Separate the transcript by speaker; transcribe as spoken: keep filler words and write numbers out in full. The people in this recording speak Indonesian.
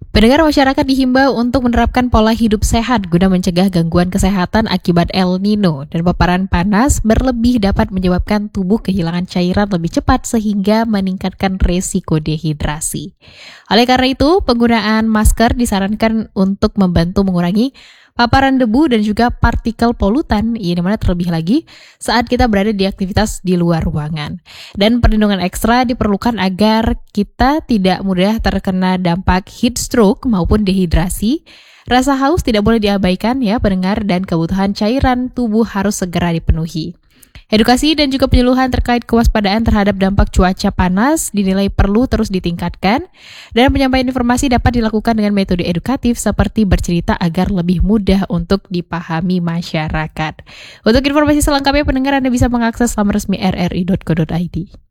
Speaker 1: Pendengar, masyarakat dihimbau untuk menerapkan pola hidup sehat guna mencegah gangguan kesehatan akibat El Nino, dan paparan panas berlebih dapat menyebabkan tubuh kehilangan cairan lebih cepat sehingga meningkatkan resiko dehidrasi. Oleh karena itu, penggunaan masker disarankan untuk membantu mengurangi paparan debu dan juga partikel polutan, ya, di mana terlebih lagi saat kita berada di aktivitas di luar ruangan. Dan perlindungan ekstra diperlukan agar kita tidak mudah terkena dampak heat stroke maupun dehidrasi. Rasa haus tidak boleh diabaikan ya pendengar, dan kebutuhan cairan tubuh harus segera dipenuhi. Edukasi dan juga penyuluhan terkait kewaspadaan terhadap dampak cuaca panas dinilai perlu terus ditingkatkan, dan penyampaian informasi dapat dilakukan dengan metode edukatif seperti bercerita agar lebih mudah untuk dipahami masyarakat. Untuk informasi selengkapnya pendengar, Anda bisa mengakses laman resmi r r i dot co dot i d.